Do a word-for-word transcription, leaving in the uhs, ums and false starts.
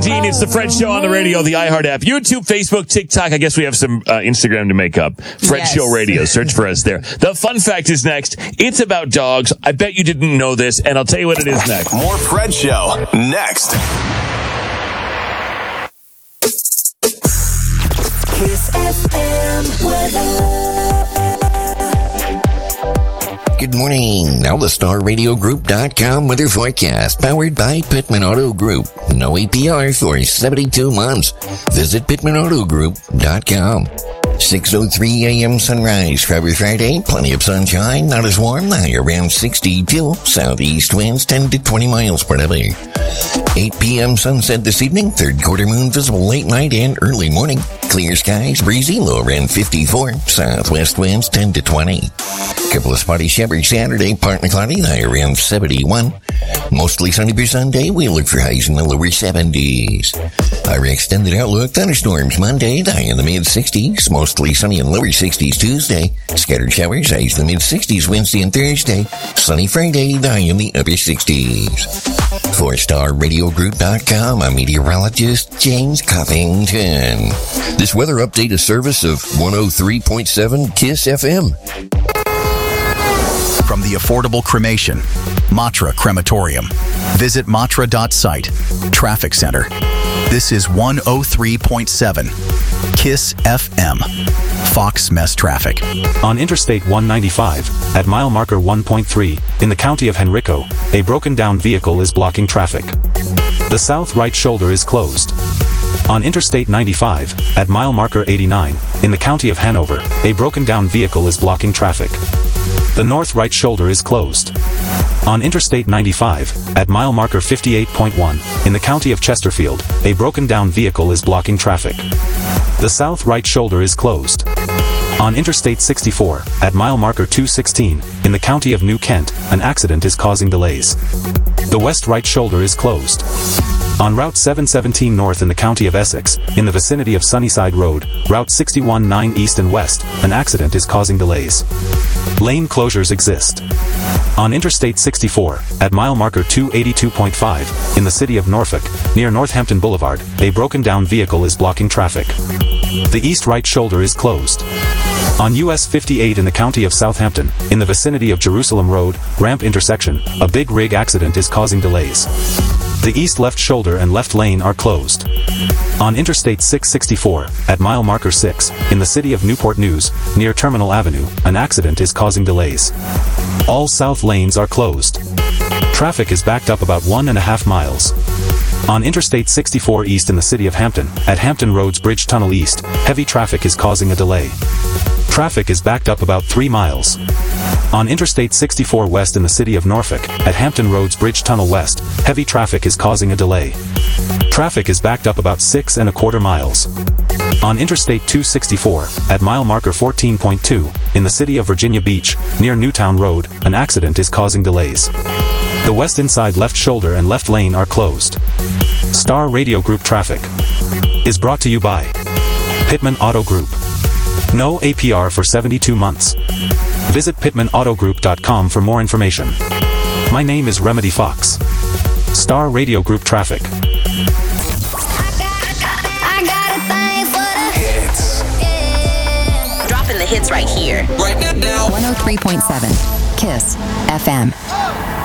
Dean, it's the Fred Show on the radio, the iHeart app, YouTube, Facebook, TikTok. I guess we have some uh, Instagram to make up. Fred Yes. Show Radio. Search for us there. The fun fact is next. It's about dogs. I bet you didn't know this, and I'll tell you what it is next. More Fred Show next. Kiss F M weather. Good morning. Now the Star Radio Group dot com weather forecast, powered by Pittman Auto Group. No A P R for seventy-two months. Visit Pittman Auto Group dot com. six oh three a.m. sunrise, Friday, Friday. Plenty of sunshine, not as warm, high around sixty-two. Southeast winds ten to twenty miles per hour. eight p.m. sunset this evening. Third quarter moon visible late night and early morning. Clear skies, breezy, low around fifty-four. Southwest winds ten to twenty. Couple of spotty showers Saturday, partly cloudy, high around seventy-one. Mostly sunny for Sunday. We look for highs in the lower seventies. Our extended outlook, thunderstorms Monday, high in the mid-sixties. Mostly sunny and lower sixties Tuesday. Scattered showers, highs in the mid-sixties Wednesday and Thursday. Sunny Friday, high in the upper sixties. For Star Radio Group dot com, I'm meteorologist James Covington. This weather update is service of one oh three point seven KISS F M. From the affordable cremation, Matra Crematorium. Visit matra dot site. Traffic Center. This is one oh three point seven KISS F M. Fox Mess Traffic. On Interstate one ninety-five, at mile marker one point three, in the county of Henrico, a broken down vehicle is blocking traffic. The south right shoulder is closed. On Interstate ninety-five, at mile marker eighty-nine, in the county of Hanover, a broken down vehicle is blocking traffic. The north right shoulder is closed. On Interstate ninety-five, at mile marker fifty-eight point one, in the county of Chesterfield, a broken down vehicle is blocking traffic. The south right shoulder is closed. On Interstate sixty-four, at mile marker two sixteen, in the county of New Kent, an accident is causing delays. The west right shoulder is closed. On Route seven seventeen North in the county of Essex, in the vicinity of Sunnyside Road, Route sixty-one nine East and West, an accident is causing delays. Lane closures exist. On Interstate sixty-four, at mile marker two eighty-two point five, in the city of Norfolk, near Northampton Boulevard, a broken down vehicle is blocking traffic. The east right shoulder is closed. On U S fifty-eight in the county of Southampton, in the vicinity of Jerusalem Road, ramp intersection, a big rig accident is causing delays. The east left shoulder and left lane are closed. On Interstate six sixty-four, at mile marker six, in the city of Newport News, near Terminal Avenue, an accident is causing delays. All south lanes are closed. Traffic is backed up about one and a half miles. On Interstate sixty-four East in the city of Hampton, at Hampton Roads Bridge Tunnel East, heavy traffic is causing a delay. Traffic is backed up about three miles. On Interstate sixty-four West in the city of Norfolk, at Hampton Roads Bridge Tunnel West, heavy traffic is causing a delay. Traffic is backed up about six and a quarter miles. On Interstate two sixty-four, at mile marker fourteen point two, in the city of Virginia Beach, near Newtown Road, an accident is causing delays. The west inside left shoulder and left lane are closed. Star Radio Group Traffic is brought to you by Pittman Auto Group. No A P R for seventy-two months. Visit Pittman Auto Group dot com for more information. My name is Remedy Fox. Star Radio Group Traffic. I got a thing for the Hits. yeah. Dropping the hits right here. Right now. one oh three point seven KISS F M.